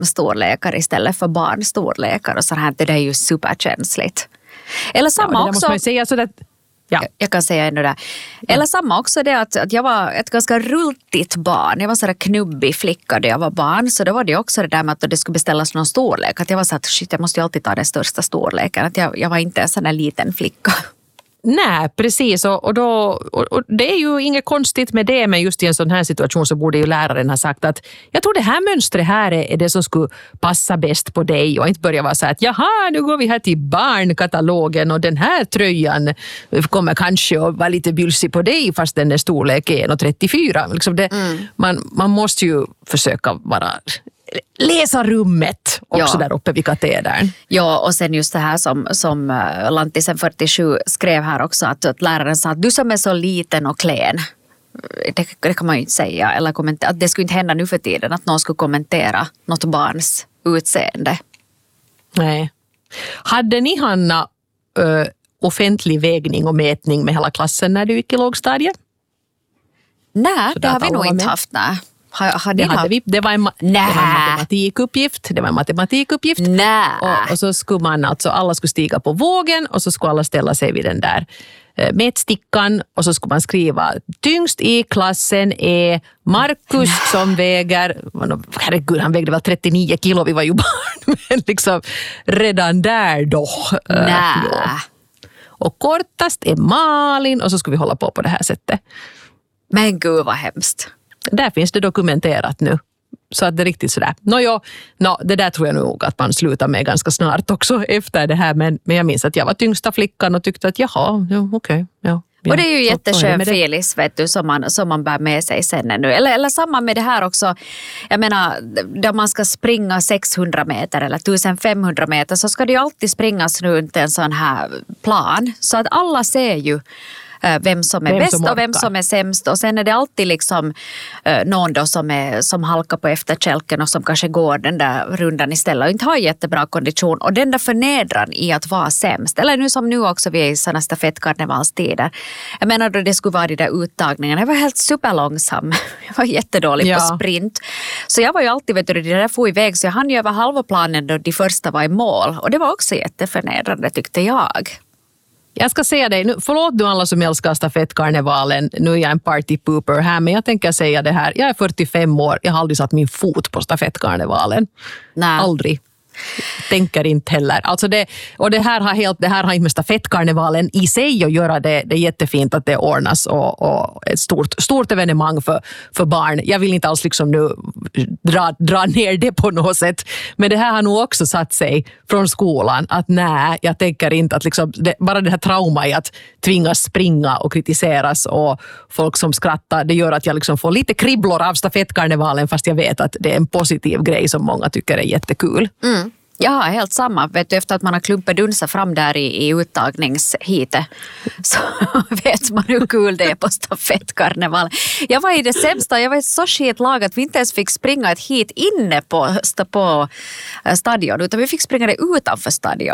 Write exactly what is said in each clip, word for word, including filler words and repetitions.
storlekar istället för barnstorlekar och så här, det är ju superkänsligt. Eller samma ja, också... måste man ju säga så att, ja. Jag kan säga ännu det. Eller samma också det att, att jag var ett ganska rultigt barn. Jag var så där knubbig flicka då jag var barn. Så då var det också det där med att det skulle beställas någon storlek. Att jag var så att shit, jag måste ju alltid ta den största storleken. Att jag, jag var inte en sån där liten flicka. Nej, precis. Och, och, då, och, och det är ju inget konstigt med det, men just i en sån här situation så borde ju läraren ha sagt att jag tror det här mönstret här är, är det som skulle passa bäst på dig och inte börja vara så här att jaha, nu går vi här till barnkatalogen och den här tröjan kommer kanske att vara lite bylsig på dig fast den är storlek en trettiofyra. Liksom det, mm. man, man måste ju försöka vara... läsa rummet också ja. Där uppe vid katedern. Ja, och sen just det här som, som Lantisen fyrtiosju skrev här också att, att läraren sa att du som är så liten och klen, det, det kan man ju inte säga, eller kommentera, att det skulle inte hända nu för tiden att någon skulle kommentera något barns utseende. Nej. Hade ni, Hanna, ö, offentlig vägning och mätning med hela klassen när du gick i lågstadiet? Nej, det har vi nog inte haft, nej. Har, har det, hade vi. Det, var en, det var en matematikuppgift. Det var en matematikuppgift. Och, och så skulle man alltså, alla skulle stiga på vågen och så skulle alla ställa sig vid den där eh, mätstickan och så skulle man skriva tyngst i klassen är Markus som väger, herregud han vägde väl trettionio kilo, vi var ju barn, men liksom redan där då. Nej. Eh, ja. Och kortast är Malin och så skulle vi hålla på på det här sättet. Men gud vad hemskt. Där finns det dokumenterat nu. Så att det är riktigt sådär. Nå jo, no, det där tror jag nog att man slutar med ganska snart också efter det här. Men, men jag minns att jag var tyngsta flickan och tyckte att jaha, ja, okej. Okay, ja, och det är ju jätteskön filis, vet du, som man, som man bär med sig sen nu. Eller, eller samma med det här också. Jag menar, där man ska springa sexhundra meter eller femtonhundra meter så ska det ju alltid springas runt en sån här plan. Så att alla ser ju vem som är vem bäst som och vem som är sämst. Och sen är det alltid liksom uh, någon då som, är, som halkar på efterkälken och som kanske går den där rundan istället och inte har jättebra kondition. Och den där förnedran i att vara sämst. Eller nu som nu också vi är i sådana stafettkarnevalstider. Jag menar då det skulle vara de där uttagningarna. Jag var helt superlångsam. Jag var jättedålig ja. på sprint. Så jag var ju alltid, vet du, det där får iväg. Så jag hann ju över halva planen då de första var i mål. Och det var också jätteförnedrande tyckte jag. Jag ska säga dig, nu, förlåt du alla som älskar stafettkarnevalen, nu är jag en partypooper här, men jag tänker säga det här, jag är fyrtiofem år, jag har aldrig satt min fot på stafettkarnevalen. Nej. Aldrig. Tänker inte heller. Alltså det, och det här har helt, det här har inte med stafettkarnevalen i sig att göra. Det, det är jättefint att det ordnas och, och ett stort, stort evenemang för, för barn. Jag vill inte alls liksom nu dra, dra ner det på något sätt. Men det här har nog också satt sig från skolan att nej, jag tänker inte att liksom det, bara det här trauma i att tvingas springa och kritiseras och folk som skrattar, det gör att jag liksom får lite kribblor av stafettkarnevalen fast jag vet att det är en positiv grej som många tycker är jättekul. Mm. Ja, helt samma. Vet du, efter att man har klumpet dunsa fram där i, i uttagningshitet så vet man hur kul det är på stafettkarneval. Jag var i det sämsta, jag var i så skit lag att vi inte ens fick springa ett hit inne på, på stadion utan vi fick springa det utanför stadion.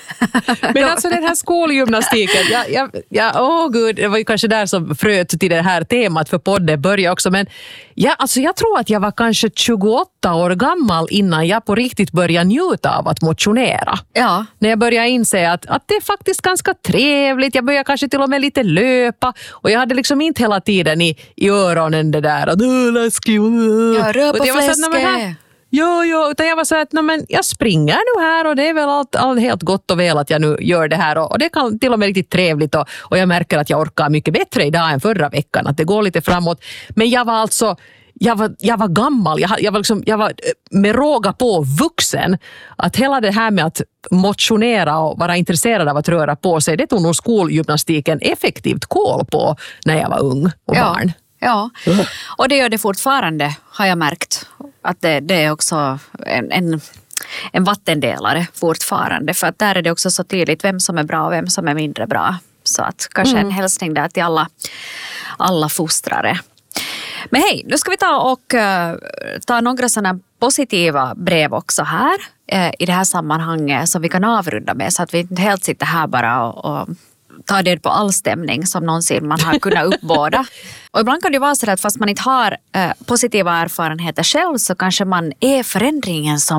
Men alltså den här skolgymnastiken, jag, jag, jag, åh gud, det var ju kanske där som fröt till det här temat för podden började också, men ja, alltså jag tror att jag var kanske tjugoåtta år gammal innan jag på riktigt började njuta av att motionera. Ja. När jag började inse att, att det är faktiskt ganska trevligt, jag började kanske till och med lite löpa och jag hade liksom inte hela tiden i, i öronen det där att läskig. Ja, rör på fläsket. Jo, jo, utan jag var så att no, men jag springer nu här och det är väl allt, allt helt gott och väl att jag nu gör det här och, och det kan till och med riktigt trevligt och, och jag märker att jag orkar mycket bättre idag än förra veckan, att det går lite framåt. Men jag var alltså, jag var, jag var gammal, jag, jag, var liksom, jag var med råga på vuxen. Att hela det här med att motionera och vara intresserad av att röra på sig, det tog nog skolgymnastiken effektivt koll på när jag var ung och ja. barn. Ja, och det gör det fortfarande har jag märkt. Att det, det är också en, en, en vattendelare fortfarande. För att där är det också så tydligt vem som är bra och vem som är mindre bra. Så att kanske mm. en hälsning där till alla, alla fostrare. Men hej, nu ska vi ta och uh, ta några sådana positiva brev också här uh, i det här sammanhanget som vi kan avrunda med så att vi inte helt sitter här bara och, och tar det på all stämning som någonsin man har kunnat uppbåda. Och ibland kan det vara så att fast man inte har uh, positiva erfarenheter själv så kanske man är förändringen som